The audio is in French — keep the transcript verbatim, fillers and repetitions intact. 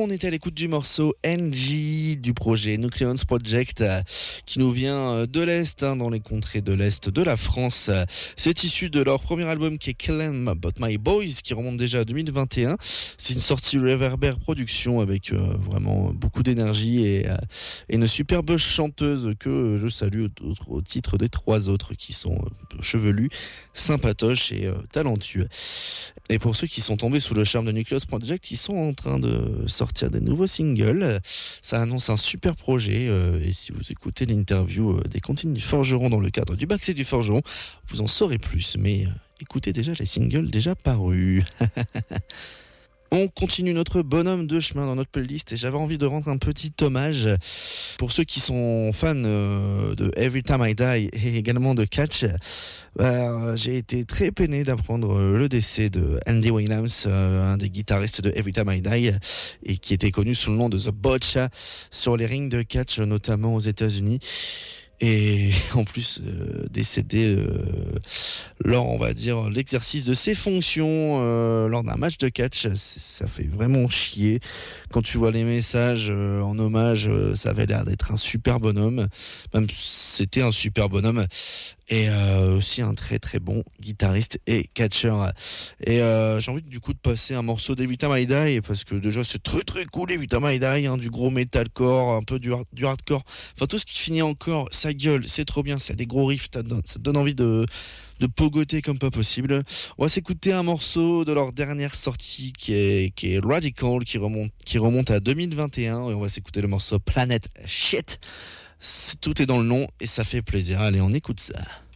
on était à l'écoute du morceau N G du projet Nucleons Project euh, qui nous vient de l'Est, hein, dans les contrées de l'Est de la France. C'est issu de leur premier album qui est Claim About My Boys, qui remonte déjà à deux mille vingt et un. C'est une sortie Reverber Production avec euh, vraiment beaucoup d'énergie et, euh, et une superbe chanteuse que je salue au, au titre des trois autres qui sont euh, chevelus, sympatoches et euh, talentueux. Et pour ceux qui sont tombés sous le charme de Nucleus Project, ils sont en train de sortir des nouveaux singles. Ça annonce un super projet. Euh, et si vous écoutez l'interview euh, des Cantines du Forgeron dans le cadre du Baccès du Forgeron, vous en saurez plus. Mais euh, écoutez déjà les singles déjà parus. On continue notre bonhomme de chemin dans notre playlist et j'avais envie de rendre un petit hommage pour ceux qui sont fans de Every Time I Die et également de Catch. Euh, j'ai été très peiné d'apprendre le décès de Andy Williams, un des guitaristes de Every Time I Die et qui était connu sous le nom de The Butch sur les rings de Catch, notamment aux États-Unis. Et en plus euh, décédé euh, lors, on va dire, l'exercice de ses fonctions euh, lors d'un match de catch. Ça fait vraiment chier. Quand tu vois les messages euh, en hommage, euh, ça avait l'air d'être un super bonhomme. Même c'était un super bonhomme. Et euh, aussi un très très bon guitariste et catcheur. Et euh, j'ai envie du coup de passer un morceau d'Every Time I Die, parce que déjà c'est très très cool Every Time I Die, hein, du gros metalcore, un peu du, hard, du hardcore, enfin tout ce qui finit encore, ça gueule, c'est trop bien, c'est des gros riffs, ça donne, ça donne envie de, de pogoter comme pas possible. On va s'écouter un morceau de leur dernière sortie qui est, qui est Radical, qui remonte, qui remonte à deux mille vingt et un, et on va s'écouter le morceau Planet Shit. Tout est dans le nom et ça fait plaisir. Allez, on écoute ça.